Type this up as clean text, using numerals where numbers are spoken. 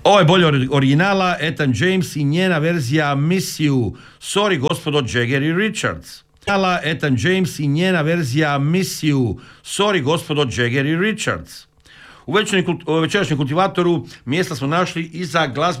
Ovo je bolje od originala, Ethan James i njena verzija Miss You. Sorry, gospodo Jagger i Richards. Ethan James i njena verzija Miss You. Sorry, gospodo Jagger i Richards. U večerašnjem kultivatoru mjesta smo našli i za glazbu